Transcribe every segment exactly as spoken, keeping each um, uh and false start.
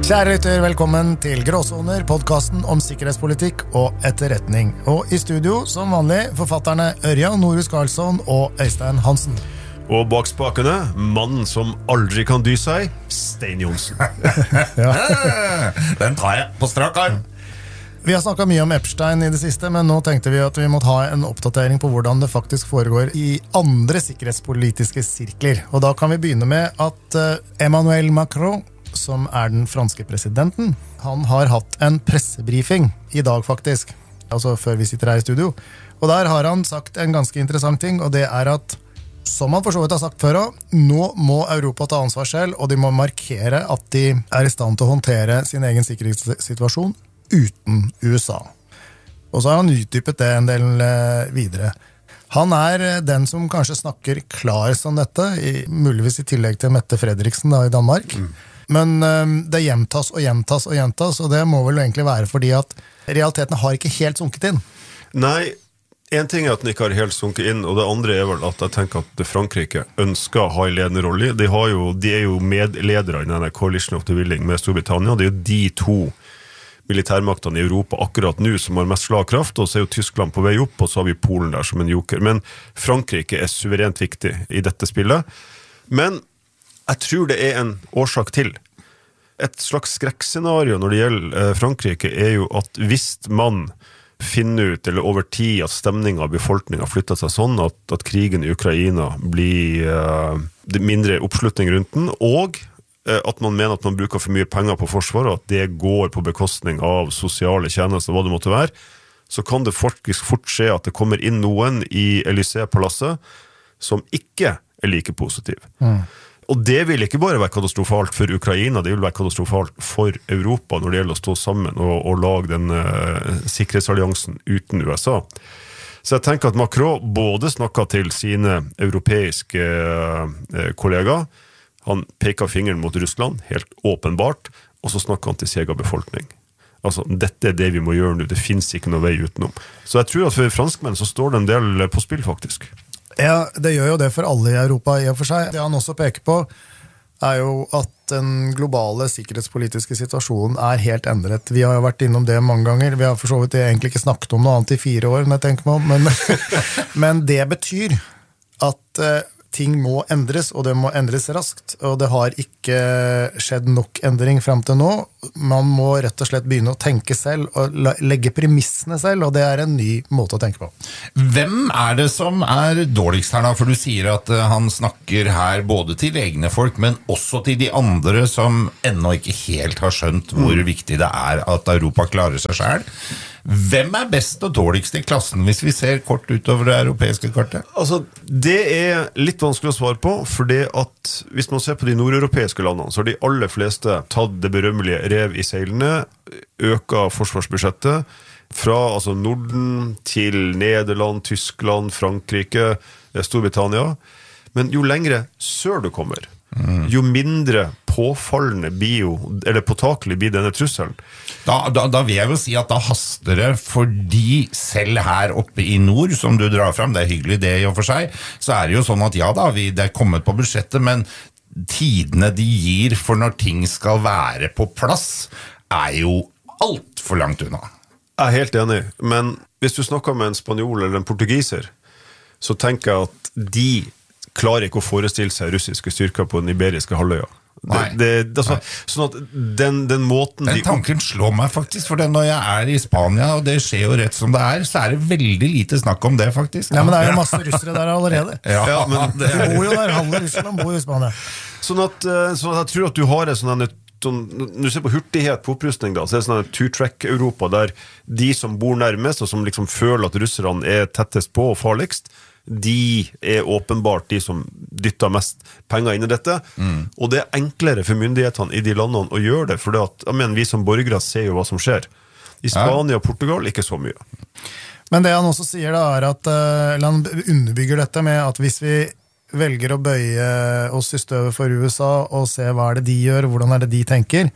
Kjære lytter, velkommen til Gråsoner, podcasten om sikkerhetspolitikk og etterretning. Og i studio, som vanlig, forfatterne Ørjan Norhus Karlsson og Øystein Hansen. Og bak spakene, mannen som aldri kan dy seg, Stein Johnsen. Ja. Den tar jeg på strak arm. Vi har snakket mye om Epstein i det siste, men nå tenkte vi at vi måtte ha en oppdatering på hvordan det faktisk foregår i andre sikkerhetspolitiske sirkler. Og da kan vi begynne med at Emmanuel Macron, som er den franske presidenten, han har hatt en pressebriefing i dag faktisk, altså før vi sitter her i studio. Og der har han sagt en ganske interessant ting, og det er at, som han for så vidt har sagt før, nå må Europa ta ansvar selv, og de må markere at de er i stand til å håndtere sin egen sikkerhetssituasjon uten U S A. Og så har han utdypet det en del videre. Han er den som kanskje snakker klarest om dette, i, muligvis i tillegg til Mette Frederiksen da, i Danmark. Mm. Men um, det gjentas og gjentas og gjentas, og det må vel egentlig være fordi at realitetene har ikke helt sunket inn. Nei, en ting er at den ikke har helt sunket inn, og det andre er vel at jeg tenker at Frankrike ønsker å ha en ledende rolle. De, har jo, de er jo medledere i denne Coalition of the Willing med Storbritannia. Det er jo de to militærmaktene i Europa akkurat nå som har mest slagkraft, og så er jo Tyskland på vei opp, og så har vi Polen der som en joker. Men Frankrike er suverent viktig i dette spillet. Men jeg tror det er en årsak til. Et slags skrekkscenario når det gjelder Frankrike er jo at hvis man finner ut, eller over tid, at stemningen av befolkningen har flyttet seg sånn, at, at krigen i Ukraina blir uh, mindre oppslutning rundt den, og uh, at man mener at man bruker for mye penger på forsvar, og at det går på bekostning av sosiale tjenester, hva det måtte være, så kan det faktisk fort skje at det kommer inn noen i Élysée-palasset som ikke er like positiv. Mm. Og det vil ikke bare være katastrofalt for Ukraina, det vil være katastrofalt for Europa når det gjelder å stå sammen og, og lage den uh, sikkerhetsalliansen uten U S A. Så jeg tenker at Macron både snakket til sine europeiske uh, kollegaer, han peker fingeren mot Russland, helt åpenbart, og så snakker han til sin egen befolkning. Altså, dette er det vi må gjøre nå, det finnes ikke noe vei utenom. Så jeg tror at for franskmenn så står det en del på spill faktisk. Ja, det gjør jo det for alle i Europa i og for seg. Det han også peker på er jo at den globale sikkerhetspolitiske situasjonen er helt endret. Vi har jo vært innom det mange ganger. Vi har for så vidt egentlig ikke snakket om noe annet i fire år, når jeg tenker meg om. Men, men det betyr at uh, ting må endres, og det må endres raskt. Og det har ikke skjedd nok endring frem til nå. Man må rett og slett begynne å tenke selv, og legge premissene selv, og det er en ny måte å tenke på. Hvem er det som er dårligst her da? For du sier at han snakker her både til egne folk, men også til de andre som ennå ikke helt har skjønt hvor mm. viktig det er at Europa klarer seg selv. Hvem er best og dårligst i klassen hvis vi ser kort utover det europeiske kartet? Altså, det er litt vanskelig å svare på, for det at hvis man ser på de nordeuropeiske landene, så har de aller fleste tatt det berømmelige rev i seilene, øker forsvarsbudsjettet fra altså Norden til Nederland, Tyskland, Frankrike, Storbritannia. Men jo lengre sør du kommer, mm. jo mindre påfallende blir jo, eller påtakelig blir denne trusselen. Da, da, da vil jeg jo si at da haster det, fordi selv her oppe i nord, som du drar frem, det er hyggelig det i og for seg, så er det jo sånn at ja da, vi, det er kommet på budsjettet, men tidene de gir for når ting skal være på plass, er jo alt for langt unna. Jeg er helt enig, men hvis du snakker med en spanjol eller en portugiser, så tenker jeg at de klarer ikke å forestille seg russiske styrker på den iberiske halvøya. Det, det, det, altså, sånn at den, den måten den tanken de... slår meg faktisk, for det når jeg er i Spania, og det skjer jo rett som det er, så er det veldig lite snakk om det faktisk. Ja, men det er jo masse russere der allerede. Ja, ja, men det er... De bor jo der, halve Russland bor i Spania. Sånn at, sånn at jeg tror at du har en sånn, sånn når du ser på hurtighet på opprustning da, så er det sånn en two-track-Europa der de som bor nærmest, og som liksom føler at russerne er tettest på og farligst, de er åpenbart de som dytter mest penger inn i dette, mm. og det er enklere for myndighetene i de landene å gjøre det, for det at, jeg mener, vi som borgere ser jo hva som skjer. I Spania og Portugal ikke så mye. Men det han også sier da, er at uh, han underbygger dette med at hvis vi velger å bøye oss i støvet for U S A og se hva er det de gjør, hvordan er det de tenker,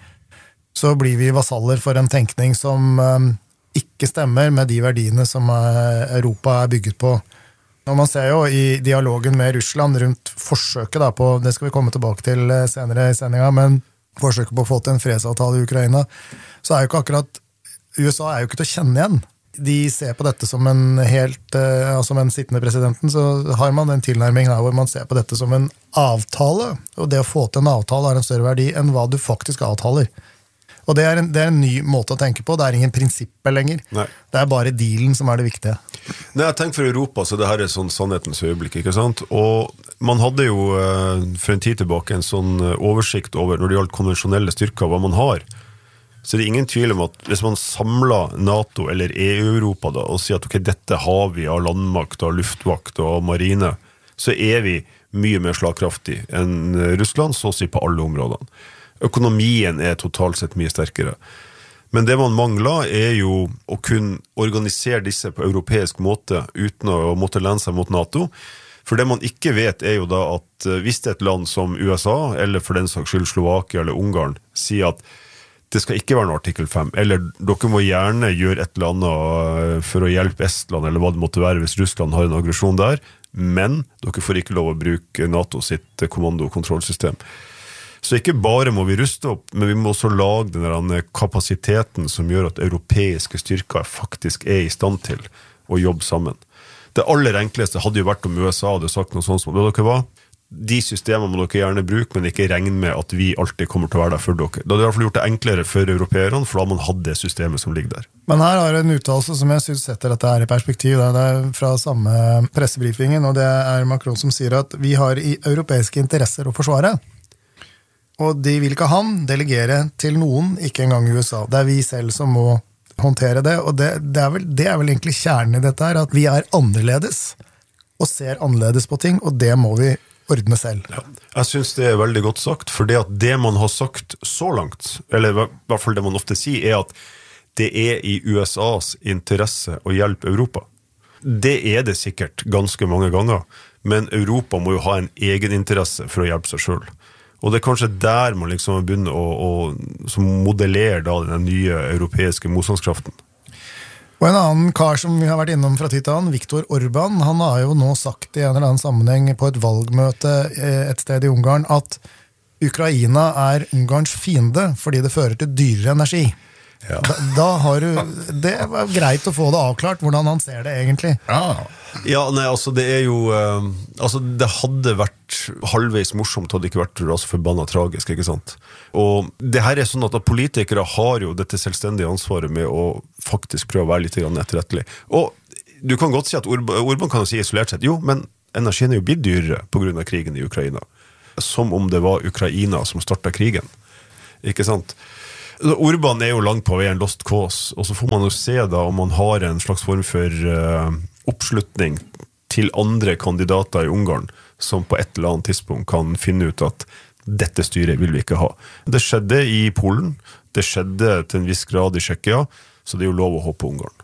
så blir vi vasaller for en tenkning som um, ikke stemmer med de verdiene som uh, Europa er bygget på. Og man ser jo i dialogen med Russland rundt forsøket da, på, det skal vi komme tilbake til senere i sendingen, men forsøker på å få til en fredsavtale i Ukraina, så er jo ikke akkurat U S A er jo ikke til å kjenne igjen. De ser på dette som en helt, ja, som en sittende presidenten, så har man en tilnærming her hvor man ser på dette som en avtale, og det å få til en avtale har en større verdi enn hva du faktisk avtaler. Og det er en, det er en ny måte å tenke på, det er ingen prinsipper lenger. Nei. Det er bare dealen som er det viktige. Nei, jeg tenker for Europa, så det her er sånn sannhetens øyeblikk, ikke sant? Og man hadde jo for en tid tilbake en sånn oversikt over når det gjaldt konvensjonelle styrker, hva man har. Så det er ingen tvil om at hvis man samler NATO eller E U-Europa da, og sier at ok, dette har vi av landmakt, av luftvakt og marine, så er vi mye mer slagkraftig enn Russland, så å si på alle områdene. Økonomien er totalt sett mye sterkere. Men det man mangler er jo å kunne organisere disse på europeisk måte uten å måtte lene seg mot NATO. For det man ikke vet er jo da at hvis det er et land som U S A, eller for den saks skyld Slovakia eller Ungarn, sier at det skal ikke være en artikkel fem, eller dere må gjerne gjøre et eller annet for å hjelpe Estland, eller hva det måtte være hvis Russland har en aggresjon der, men dere får ikke lov å bruke NATO sitt kommando- og kontrollsystem. Så ikke bare må vi ruste opp, men vi må også lage den kapasiteten som gjør at europeiske styrker faktisk er i stand til å jobbe sammen. Det aller enkleste hadde jo vært om U S A hadde sagt noe sånt som, vet dere hva? De systemene må dere gjerne bruke, men ikke regne med at vi alltid kommer til å være der for dere. Da hadde i hvert fall gjort det enklere for europeerne, for da har man hatt det systemet som ligger der. Men her har jeg en uttalelse som jeg synes setter dette her i perspektiv. Det er fra samme pressebrifingen, og det er Macron som sier at vi har i europeiske interesser å forsvare. Og de vil ikke han delegere til noen, ikke engang U S A. Det er vi selv som må håndtere det, og det, det, er, vel, det er vel egentlig kjernen i dette her, at vi er annerledes, og ser annerledes på ting, og det må vi ordne selv. Ja, jeg synes det er veldig godt sagt, for det at det man har sagt så langt, eller i hvert fall det man ofte sier, er at det er i U S A's interesse å hjelpe Europa. Det er det sikkert ganske mange ganger, men Europa må jo ha en egen interesse for å hjelpe seg selv. Og det er kanskje der man liksom begynner å, å modellere da den nye europeiske motstandskraften. Og en annen kar som vi har vært innom fra tid til annen, Viktor Orban, han har jo nå sagt i en eller annen sammenheng på et valgmøte et sted i Ungarn at Ukraina er Ungarns fiende fordi det fører til dyrere energi. Ja. Da, da har du, det var greit å få det avklart hvordan han ser det egentlig. Ja, ja nei, altså det er jo uh, altså det hadde vært halvveis morsomt hadde det ikke vært altså forbannet tragisk, ikke sant? Og det her er sånn at politikere har jo dette selvstendige ansvaret med å faktisk prøve å være litt etterrettelig. Og du kan godt si at Orban, Orban kan jo si isolert sett, jo, men energien er jo blitt dyrere på grunn av krigen i Ukraina. Som om det var Ukraina som startet krigen. Ikke sant? Orban er jo langt på vei en lost cause, og så får man jo se da om man har en slags form for uh, oppslutning til andre kandidater i Ungarn, som på et eller annet tidspunkt kan finne ut at dette styret vil vi ikke ha. Det skjedde i Polen, det skjedde til en viss grad i Tsjekkia, så det er jo lov å håpe på Ungarn.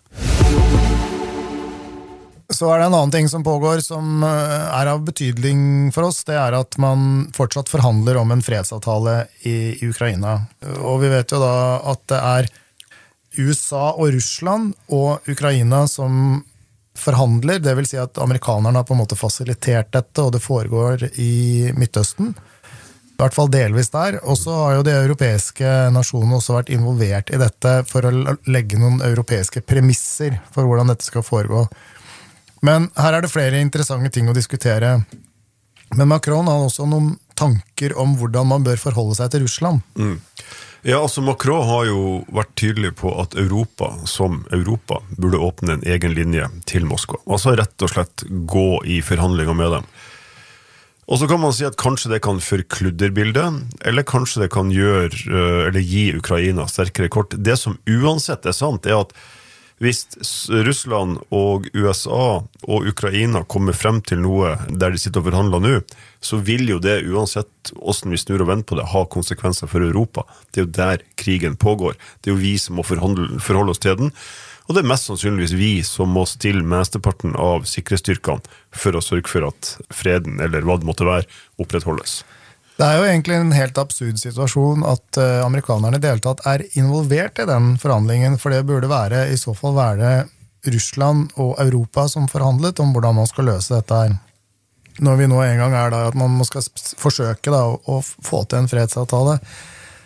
Så er det en annen ting som pågår som er av betydning for oss, det er at man fortsatt forhandler om en fredsavtale i, i Ukraina. Og vi vet jo da at det er U S A og Russland og Ukraina som forhandler, det vil si at amerikanerne har på en måte fasilitert dette, og det foregår i Midtøsten. I hvert fall delvis der. Og så har jo de europeiske nasjonene også vært involvert i dette for å legge noen europeiske premisser for hvordan dette skal foregå. Men her er det flere interessante ting å diskutere. Men Macron har også noen tanker om hvordan man bør forholde seg til Russland. Mm. Ja, altså Macron har jo vært tydelig på at Europa som Europa burde åpne en egen linje til Moskva. Altså rett og slett gå i forhandlinger med dem. Og så kan man si at kanskje det kan forkludre bildet, eller kanskje det kan gjøre, eller gi Ukraina sterkere kort. Det som uansett er sant er at hvis Russland og U S A og Ukraina kommer frem til noe der de sitter og forhandler nå, så vil jo det uansett hvordan vi snur og vender på det ha konsekvenser for Europa. Det er jo der krigen pågår. Det er jo vi som må forholde, forholde oss til den. Og det er mest sannsynligvis vi som må stille mesteparten av sikkerhetsstyrkene for å sørge for at freden, eller hva det måtte være, opprettholdes. Det er jo egentlig en helt absurd situasjon at uh, amerikanerne i det hele tatt er involvert i den forhandlingen, for det burde være, i så fall være Russland og Europa som forhandlet om hvordan man skal løse dette her. Når vi nå en gang er da at man skal forsøke da, å, å få til en fredsavtale.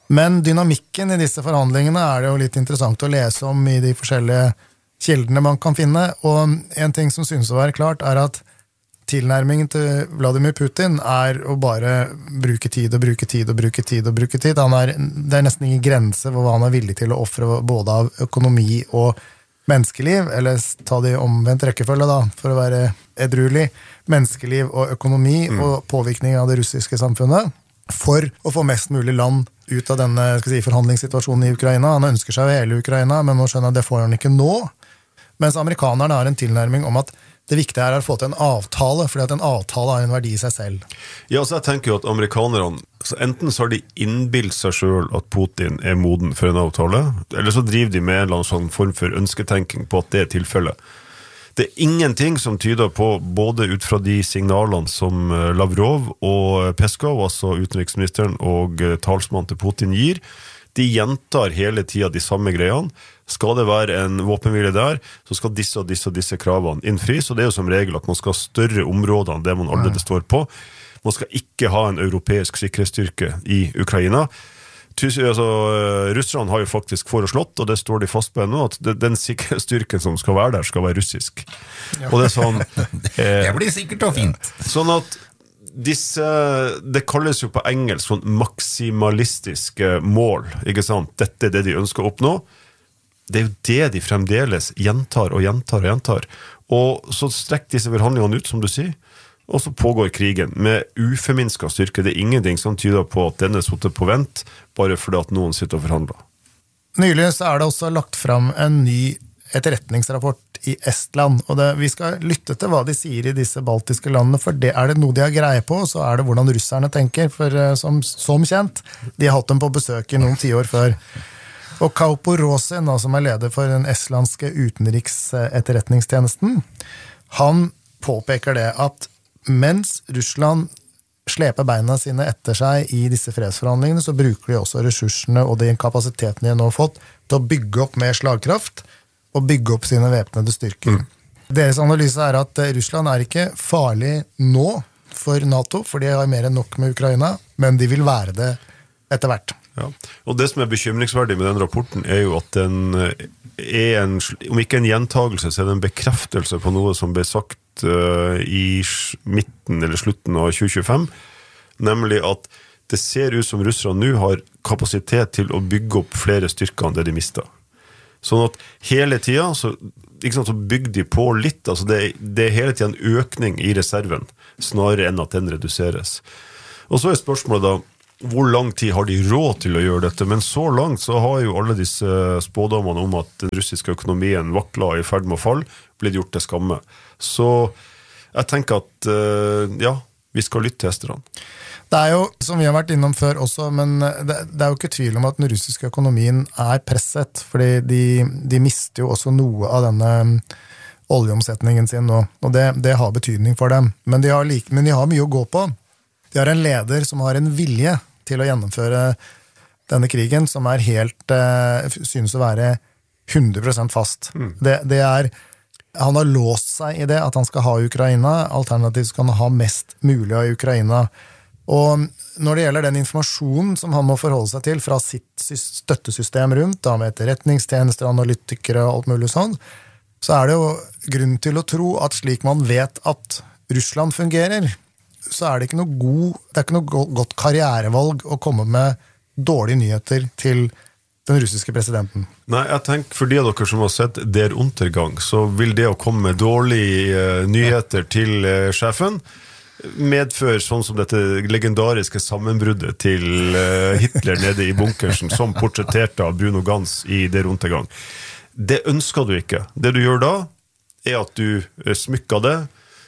Men dynamikken i disse forhandlingene er det jo litt interessant å lese om i de forskjellige kildene man kan finne, og en ting som synes å være klart er at tilnærmingen til Vladimir Putin er å bare bruke tid og bruke tid og bruke tid og bruke tid. Han er, det er nesten ingen grense hvor han er villig til å offre både av økonomi og menneskeliv, eller ta det i omvendt rekkefølge da, for å være edruelig, menneskeliv og økonomi mm. og påvirkning av det russiske samfunnet, for å få mest mulig land ut av denne skal si, forhandlingssituasjonen i Ukraina. Han ønsker seg jo hele Ukraina, men nå skjønner jeg at det får han ikke nå, mens amerikanerne har en tilnærming om at det viktige er å få til en avtale, fordi at en avtale har en verdi i seg selv. Ja, så jeg tenker jo at amerikanerne, så enten så har de innbilt seg selv at Putin er moden for en avtale, eller så driver de med en eller annen sånn form for ønsketenking på at det er tilfellet. Det er ingenting som tyder på, både ut fra de signalene som Lavrov og Peskov, altså utenriksministeren og talsmannen til Putin gir, de gjentar hele tiden de samme greiene. Skal det være en våpenhvile der, så skal disse og disse og disse kravene innfris, og det er jo som regel at man skal ha større områder enn det man allerede står på. Man skal ikke ha en europeisk sikkerhetsstyrke i Ukraina. Tys- altså, Russland har jo faktisk foreslått, og det står de fast på ennå, at den sikkerhetsstyrken som skal være der, skal være russisk. Ja. Og det er sånn... Eh, det blir sikkert og fint. Sånn at disse, det kalles jo på engelsk sånn maksimalistiske mål, ikke sant? Dette er det de ønsker å oppnå. Det er jo det de fremdeles gjentar og gjentar og gjentar. Og så strekker disse forhandlingene ut, som du sier, og så pågår krigen med uforminsket styrke. Det er ingenting som tyder på at denne sitter på vent, bare fordi at noen sitter og forhandler. Nylig så er det også lagt fram en ny etterretningsrapport i Estland, og det, vi skal lytte til hva de sier i disse baltiske landene, for det er det noe de har greie på, så er det hvordan russerne tenker, for som, som kjent, de har hatt dem på besøk i noen tiår før. Og Kaupo Rosin, som er leder for den estlandske utenriksetterretningstjenesten, han påpeker det at mens Russland sleper beina sine etter seg i disse fredsforhandlingene, så bruker de også ressursene og den kapasiteten de nå har fått til å bygge opp mer slagkraft og bygge opp sine væpnede styrker. Mm. Deres analyse er at Russland er ikke farlig nå for NATO, for de har mer enn nok med Ukraina, men de vil være det etter hvert. Ja. Og det som er bekymringsverdig med den rapporten er jo at den er en, om ikke en gjentagelse, så er det en bekreftelse på noe som ble sagt uh, i midten eller slutten av tjue tjuefem, nemlig at det ser ut som russerne nå har kapasitet til å bygge opp flere styrker enn det de mistet. Sånn at hele tiden så, ikke sant, så bygger de på litt, altså det, det er hele tiden en økning i reserven, snarere enn at den reduseres. Og så er spørsmålet da, hvor lang tid har de råd til å gjøre dette? Men så langt så har jo alle disse spådommene om at den russiske økonomien vakler i ferd med å fall, blitt gjort til skamme. Så jeg tenker at, ja, vi skal lytte til hesterne. Det er jo, som vi har vært innom før også, men det, det er jo ikke tvil om at den russiske økonomien er presset, fordi de, de mister jo også noe av denne oljeomsetningen sin nå, og det, det har betydning for dem. Men de, har like, men de har mye å gå på. De har en leder som har en vilje til å gjennomføre denne krigen, som er helt, eh, synes å være hundre prosent fast. Mm. Det, det er, han har låst seg i det, at han skal ha Ukraina, alternativt skal han ha mest mulig av Ukraina. Og når det gjelder den informasjonen som han må forholde seg til fra sitt støttesystem rundt, da med etterretningstjenester, analytikere og alt mulig sånn, så er det jo grunn til å tro at slik man vet at Russland fungerer, så er det ikke noe god, det er ikke noe godt karrierevalg å komme med dårlige nyheter til den russiske presidenten. Nei, jeg tenker, for de av dere som har sett Der Untergang, så vil det å komme med dårlige uh, nyheter til uh, sjefen medfører sånn som dette legendariske sammenbruddet til uh, Hitler nede i bunkersen, som portretterte av Bruno Ganz i Der Untergang. Det ønsker du ikke. Det du gjør da, er at du smykker det,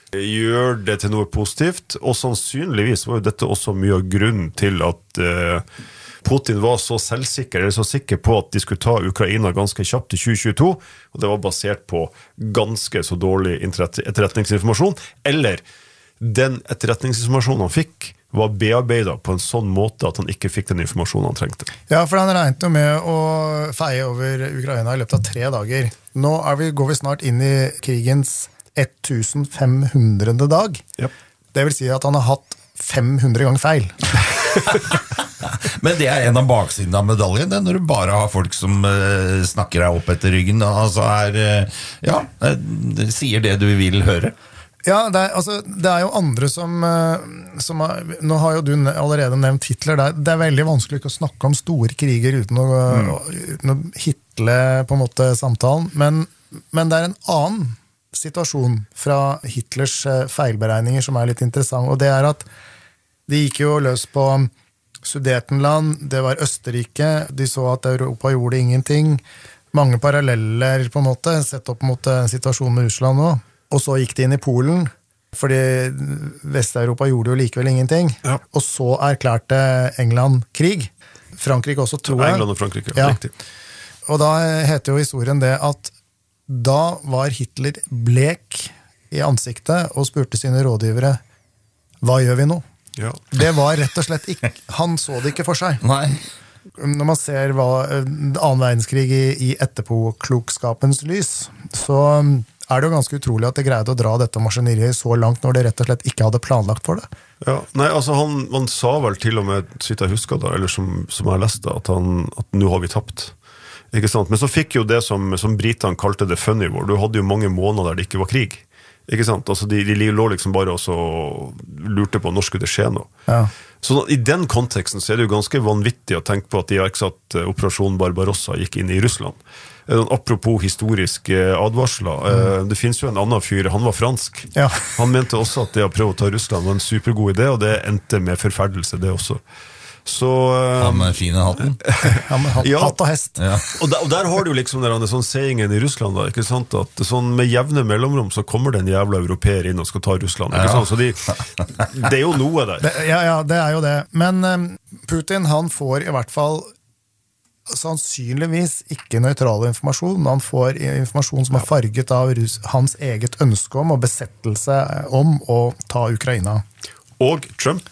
gjør det til noe positivt, og sannsynligvis var jo dette også mye av grunnen til at uh, Putin var så selvsikker, eller så sikker på at de skulle ta Ukraina ganske kjapt i tjue tjueto, og det var basert på ganske så dårlig etterretningsinformasjon, eller den etterretningsinformasjonen han fikk var bearbeidet på en sånn måte at han ikke fikk den informasjonen han trengte. Ja, for han regnet jo med å feie over Ukraina i løpet av tre dager. Nå er vi, går vi snart inn i krigens femten hundrede dag. Yep. Det vil si at han har hatt fem hundre ganger feil. Men det er en av baksiden av medaljen, det, når du bare har folk som uh, snakker deg opp etter ryggen, altså er, uh, ja, uh, sier det du vil høre. Ja, det er, altså, det er jo andre som, uh, som har, nå har jo du allerede nevnt Hitler, det er, det er veldig vanskelig ikke å snakke om store kriger uten å, mm. uten å hitle på en måte samtalen, men, men det er en annen situasjon fra Hitlers uh, feilberegninger som er litt interessant, og det er at de gikk jo løs på Sudetenland, det var Østerrike, de så at Europa gjorde ingenting, mange paralleller på en måte, sett opp mot uh, situasjonen med Russland nå. Og så gikk de inn i Polen, fordi Vest-Europa gjorde jo likevel ingenting. Ja. Og så erklærte England krig. Frankrike også, tror jeg. England og Frankrike, ja. Riktig. Og da heter jo historien det at da var Hitler blek i ansiktet og spurte sine rådgivere, hva gjør vi nå? Ja. Det var rett og slett ikke, han så det ikke for seg. Nei. Når man ser hva annen verdenskrig i, i etterpåklokskapens lys, så er det jo ganske utrolig at det greide å dra dette maskineriet så langt når det rett og slett ikke hadde planlagt for det. Ja, nei, altså han, han sa vel til og med, sitt jeg husker da, eller som, som jeg leste, at, han, at nå har vi tapt. Ikke sant? Men så fikk jo det som, som Britene kalte det funny war. Du hadde jo mange måneder der det ikke var krig. Ikke sant? Altså de, de lå liksom bare og så lurte på når skulle det skje nå. Ja. Så i den konteksten så er det jo ganske vanvittig å tenke på at de iverksatte Operasjon Barbarossa gikk inn i Russland. Apropos historiske advarsler, mm. det finnes jo en annen fyr, han var fransk. Ja. Han mente også at det å prøve å ta Russland var en supergod idé, og det endte med forferdelse, det også. Så, han med fine hatten. Ja, med hatt, ja. hatt og hest. Ja. Og, der, og der har du liksom der, sånn seingen i Russland, da, ikke sant? At sånn med jevne mellomrom så kommer det en jævla europeer inn og skal ta Russland. Ikke sant? Så de, det er jo noe der. Det, ja, ja, det er jo det. Men um, Putin, han får i hvert fall sannsynligvis ikke nøytral informasjon. Han får informasjon som er farget av hans eget ønske om og besettelse om å ta Ukraina. Og Trump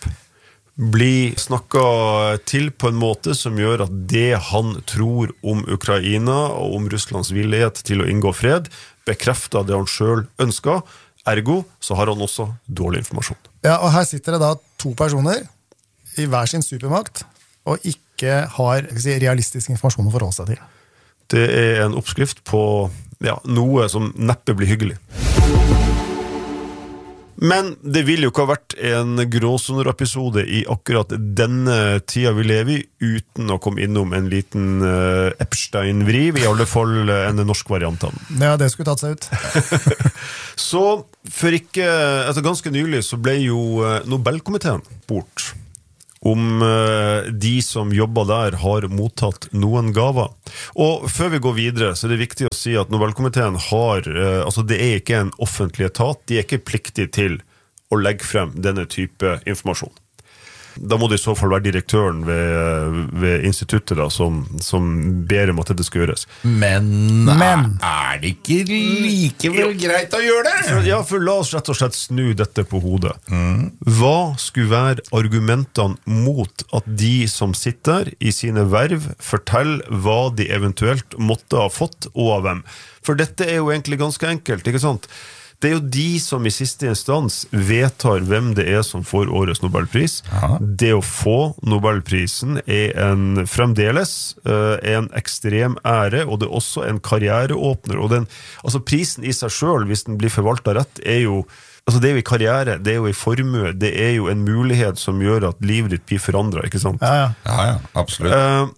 blir snakket til på en måte som gjør at det han tror om Ukraina og om Russlands villighet til å inngå fred, bekrefter det han selv ønsker. Ergo så har han også dårlig informasjon. Ja, og her sitter det da to personer i hver sin supermakt og ikke har si, realistisk informasjon å forholde seg til. Det er en oppskrift på ja, noe som neppe blir hyggelig. Men det vil jo ikke ha vært en gråsoner-episode i akkurat denne tida vi lever i, uten å komme innom en liten uh, Epstein-vriv, i alle fall en norsk variant av den. Ja, det skulle tatt seg ut. Så for ikke, altså ganske nylig så ble jo Nobelkomiteen bort om de som jobber der har mottatt noen gaver. Og før vi går videre, så er det viktig å si at Nobelkomiteen har, altså det er ikke en offentlig etat, de er ikke pliktige til å legge frem denne type informasjon. Da må det i så fall være direktøren ved, ved instituttet da, som, som ber om at dette skal gjøres. Men, Men. er det ikke likevel greit å gjøre det? For, ja, for la oss rett og slett snu dette på hodet. Mm. Hva skulle være argumentene mot at de som sitter i sine verv forteller hva de eventuelt måtte ha fått og av hvem? For dette er jo egentlig ganske enkelt, ikke sant? Det er jo de som i siste instans vedtar hvem det er som får årets Nobelpris. Aha. Det å få Nobelprisen er en fremdeles uh, en ekstrem ære, og det er også en karriereåpner. Og den, altså prisen i seg selv, hvis den blir forvaltet rett, er jo altså det er jo i karriere, det er jo i formue, det er jo en mulighet som gjør at livet ditt blir forandret, ikke sant? Ja, ja, ja, ja absolutt. Uh,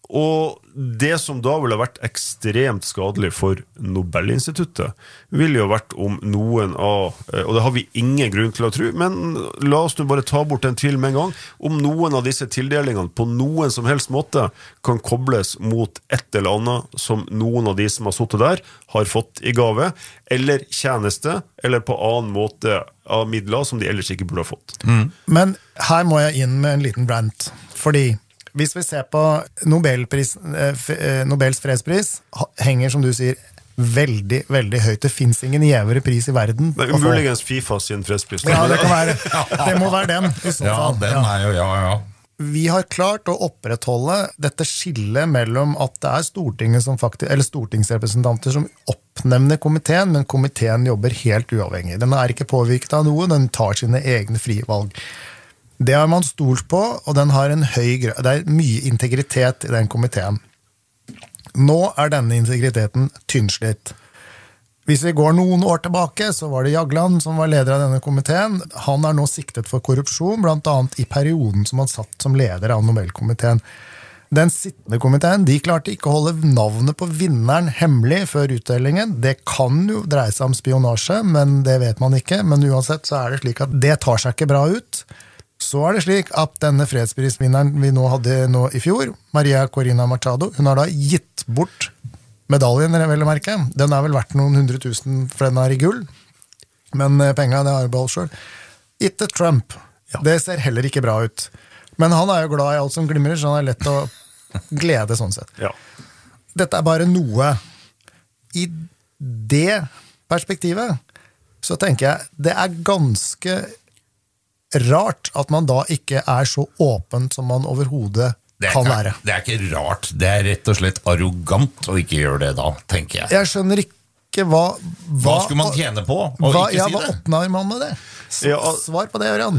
Og det som da ville vært ekstremt skadelig for Nobelinstituttet, ville jo vært om noen av, og det har vi ingen grunn til å tro, men la oss nå bare ta bort en tvil med en gang, om noen av disse tildelingene på noen som helst måte kan kobles mot et eller annet som noen av de som har suttet der har fått i gave, eller tjeneste, eller på annen måte av midler som de ellers ikke burde ha fått. Mm. Men her må jeg inn med en liten rant, fordi hvis vi ser på Nobelpris, Nobels fredspris, henger, som du sier, veldig, veldig høyt. Det finnes ingen gjevere pris i verden. Det er umuligens FIFA sin fredspris. Ja, det kan være. Det må være den, i så Ja, fall. den er jo, ja, ja. Vi har klart å opprettholde dette skillet mellom at det er Stortinget som faktisk, eller stortingsrepresentanter som oppnevner komiteen, men komiteen jobber helt uavhengig. Den er ikke påvirket av noe, den tar sine egne frie valg. Det har man stolt på, og den har en høy grad. Det er mye integritet i den komiteen. Nå er denne integriteten tynnslitt. Hvis vi går noen år tilbake, så var det Jagland som var leder av denne komiteen. Han er nå siktet for korrupsjon, blant annet i perioden som han satt som leder av Nobelkomiteen. Den sittende komiteen, de klarte ikke å holde navnet på vinneren hemmelig før utdelingen. Det kan jo dreie seg om spionasje, men det vet man ikke. Men uansett så er det slik at det tar seg ikke bra ut. Så er det slik at denne fredsprisvinneren vi nå hadde nå i fjor, Maria Corina Machado, hun har da gitt bort medaljen, dere vil merke. Den er vel verdt noen hundre tusen, for den er i gull. Men penger, det har jo beholdt selv. Gitt til Trump. Ja. Det ser heller ikke bra ut. Men han er jo glad i alt som glimrer, så han er lett å glede sånn sett. Ja. Dette er bare noe. I det perspektivet så tenker jeg, det er ganske rart at man da ikke er så åpen som man overhodet kan ikke, være. Det er ikke rart, det er rett og slett arrogant å ikke gjøre det da, tenker jeg. Jeg skjønner ikke hva... Hva, hva skulle man tjene på å hva, ikke ja, si det? Hva oppnår man med det? S ja, svar på det, Ørjan.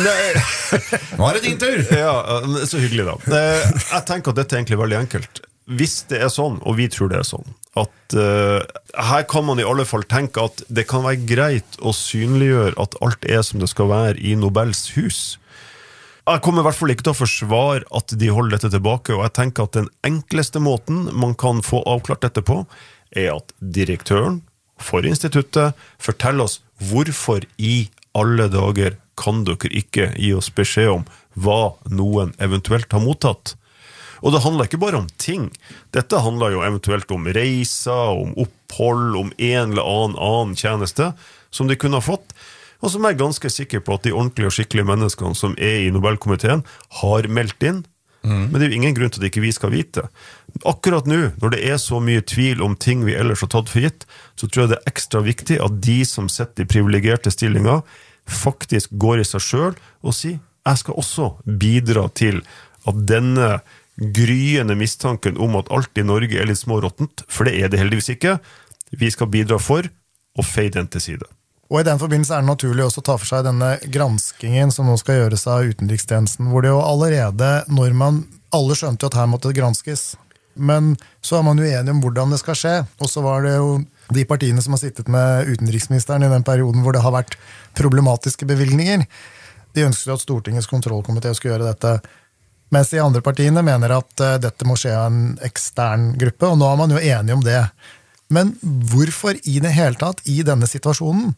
Nå er det din tur! Ja, så hyggelig da. Jeg tenker at dette er egentlig veldig enkelt. Hvis det er sånn, og vi tror det er sånn, at uh, her kan man i alle fall tenke at det kan være greit å synliggjøre at alt er som det skal være i Nobels hus. Jeg kommer i hvert fall ikke til å forsvare at de holder dette tilbake, og jeg tenker at den enkleste måten man kan få avklart dette på, er at direktøren for instituttet forteller oss hvorfor i alle dager kan dere ikke gi oss beskjed om hva noen eventuelt har mottatt. Og det handler ikke bare om ting. Dette handler jo eventuelt om reiser, om opphold, om en eller annen annen tjeneste som de kunne ha fått, og som jeg er ganske sikker på at de ordentlige og skikkelige menneskene som er i Nobelkomiteen har meldt inn. Mm. Men det er jo ingen grunn til at ikke vi skal vite. Akkurat nå, når det er så mye tvil om ting vi ellers har tatt for gitt, så tror jeg det er ekstra viktig at de som sitter i privilegerte stillinger faktisk går i seg selv og sier, jeg skal også bidra til at denne gryende mistanken om at alt i Norge er litt småråttent, for det er det heldigvis ikke. Vi skal bidra for å feie den til side. Og i den forbindelse er det naturlig også å ta for seg denne granskingen som nå skal gjøres av utenrikstjenesten, hvor det jo allerede, når man, alle skjønte at her måtte det granskes, men så er man jo enige om hvordan det skal skje, og så var det jo de partiene som har sittet med utenriksministeren i den perioden hvor det har vært problematiske bevilgninger, de ønsker at Stortingets kontrollkomité skal gjøre dette, mens de andre partiene mener at uh, dette må skje av en ekstern gruppe, og nå er man jo enige om det. Men hvorfor i det hele tatt, i denne situasjonen,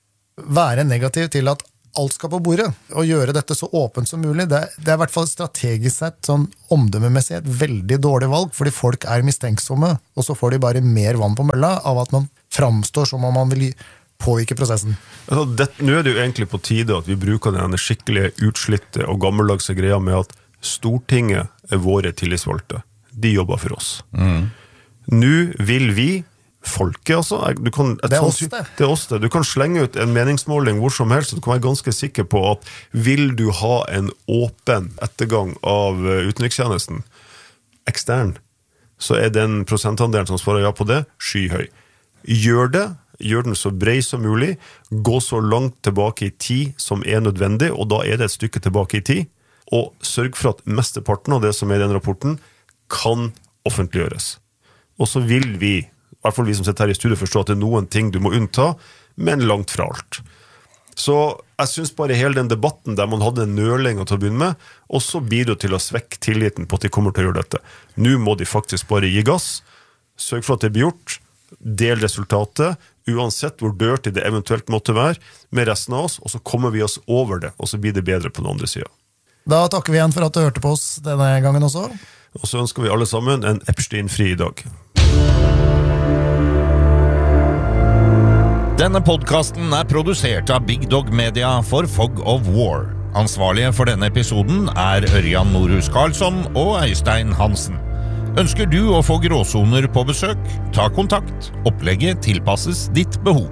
være negativ til at alt skal på bordet, og gjøre dette så åpent som mulig? Det, det er i hvert fall strategisk sett, sånn omdømmemessig, et veldig dårlig valg, fordi folk er mistenksomme, og så får de bare mer vann på mølla av at man framstår som om man vil påvirke prosessen. Altså, det, nå er det jo egentlig på tide at vi bruker denne skikkelige utslitte og gammeldagse greia med at Stortinget er våre tillitsvalgte. De jobber for oss. Mm. Nå vil vi, folket altså, du kan, det, er oss, det. det er oss det. Du kan slenge ut en meningsmåling hvor som helst, og du kan være ganske sikker på at vil du ha en åpen ettergang av utenrikstjenesten, ekstern, så er den prosentandelen som svarer ja på det, skyhøy. Gjør det, gjør den så bred som mulig, gå så langt tilbake i tid som er nødvendig, og da er det et stykke tilbake i tid, og sørg for at mesteparten av det som er i den rapporten kan offentliggjøres. Og så vil vi, i hvert fall vi som sitter her i studiet, forstå at det er noen ting du må unnta, men langt fra alt. Så jeg synes bare hele den debatten der man hadde en nøling til å begynne med, også bidrar til å svekke tilliten på at de kommer til å gjøre dette. Nå må de faktisk bare gi gass, sørg for at det blir gjort, del resultatet, uansett hvor dirty det eventuelt måtte være, med resten av oss, og så kommer vi oss over det, og så blir det bedre på den andre siden. Da takker vi igjen for at du hørte på oss denne gangen også. Og så ønsker vi alle sammen en Epstein-fri dag. Denne podcasten er produsert av Big Dog Media for Fog of War. Ansvarlige for denne episoden er Ørjan Norhus Karlsson og Øystein Hansen. Ønsker du å få gråsoner på besøk? Ta kontakt. Opplegget tilpasses ditt behov.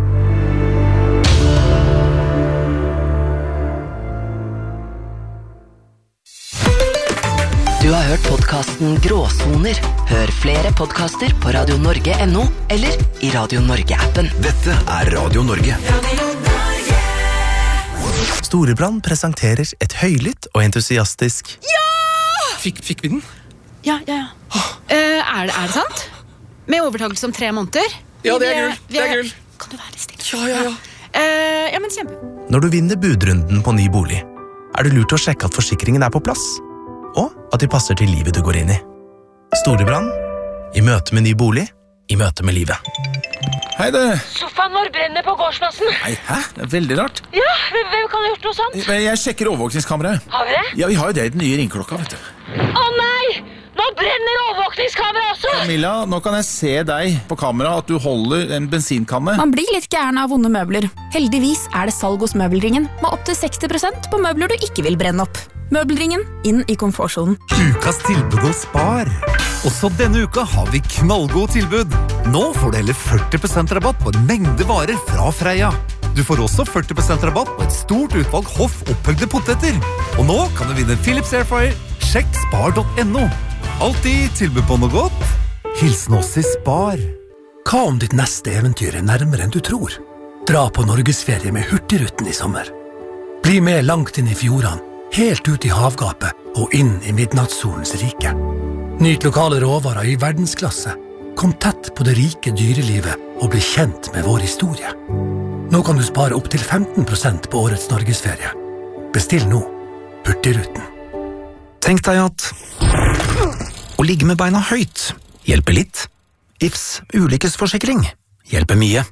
Du har hørt podcasten Gråsoner. Hør flere podcaster på radio norge punktum no eller i Radio Norge-appen. Dette er Radio Norge. Radio Norge. Storebrand presenterer et høylytt og entusiastisk Ja! Fikk, fikk vi den? Ja, ja, ja. Uh, er, det, er det sant? Med overtakelse om tre måneder? Ja, det er Vi- gull. vi- Det er gull. Kan du være stille? Ja, ja, ja. Uh, ja, men kjempe. Når du vinner budrunden på ny bolig, er det lurt å sjekke at forsikringen er på plass, og at de passer til livet du går inn i. Storebrand, i møte med ny bolig, i møte med livet. Hei, det. Sofaen vår brenner på gårdsplassen. Nei, hæ? Det er veldig rart. Ja, hvem kan ha gjort noe sånt? Men Jeg sjekker overvåkningskameraet. Har vi det? Ja, vi har jo det i den nye ringklokka, vet du. Å nei! Nå brenner overvåkningskamera også! Camilla, nå kan jeg se deg på kamera at du holder en bensinkanne. Man blir litt gæren av vonde møbler. Heldigvis er det salg hos Møbelringen, med opp til seksti prosent på møbler du ikke vil brenne opp. Møbelringen, inn i komfortsonen. Ukas tilbud hos Spar. Også denne uka har vi knallgod tilbud. Nå får du heller førti prosent rabatt på en mengde varer fra Freia. Du får også førti prosent rabatt på et stort utvalg hoff opphøgde poteter. Og nå kan du vinne Philips Airfryer. Sjekk spar punktum no. Alltid tilbud på noe godt. Hilsen oss i Spar. Hva om ditt neste eventyr er nærmere enn du tror? Dra på Norgesferie med Hurtigruten i sommer. Bli med langt inn i fjordene, helt ut i havgapet og inn i midnattssolens rike. Nyt lokale råvarer i verdensklasse. Kom tett på det rike dyrelivet og bli kjent med vår historie. Nå kan du spare opp til femten prosent på årets Norgesferie. Bestill nå. Hurtigruten. Tenk deg at å ligge med beina høyt hjelper litt. I F S ulykkesforsikring hjelper mye.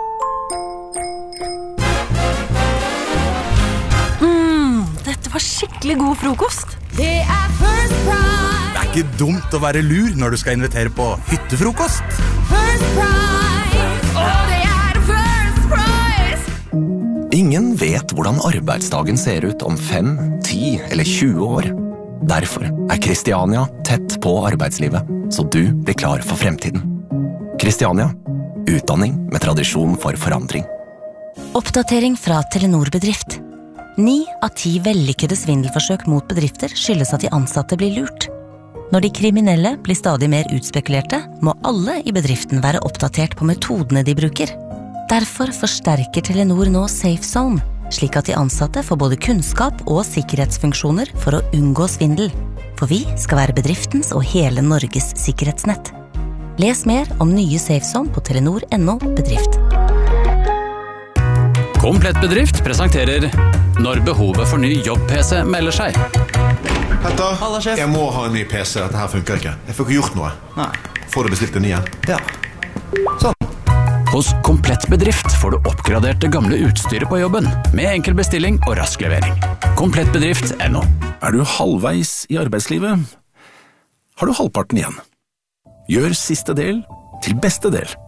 Mm, dette var skikkelig god frokost. Det er First Price! Det er ikke dumt å være lur når du skal invitere på hyttefrokost. First Price! Og det er First Price! Ingen vet hvordan arbeidsdagen ser ut om fem, ti eller tjue år. Derfor er Kristiania tett på arbeidslivet, så du blir klar for fremtiden. Kristiania, utdanning med tradisjon for forandring. Oppdatering fra Telenor Bedrift. Ni av ti vellykkede svindelforsøk mot bedrifter skyldes at de ansatte blir lurt. Når de kriminelle blir stadig mer utspekulerte, må alle i bedriften være oppdatert på metodene de bruker. Derfor forsterker Telenor nå Safe Zone, slik at de ansatte får både kunnskap og sikkerhetsfunksjoner for å unngå svindel. For vi skal være bedriftens og hele Norges sikkerhetsnett. Les mer om nye Safe Zone på telenor punktum no bedrift. Komplett bedrift presenterer når behovet for ny jobb-P C melder seg. Petter, jeg må ha en ny P C. Dette her funker ikke. Jeg får ikke gjort noe. Nei. Får du bestilt en ny igjen? Ja. Sånn. Hos Komplett bedrift får du oppgradert det gamle utstyret på jobben, med enkel bestilling og rask levering. komplett bedrift punktum no. Er du halvveis i arbeidslivet? Har du halvparten igjen? Gjør siste del til beste del.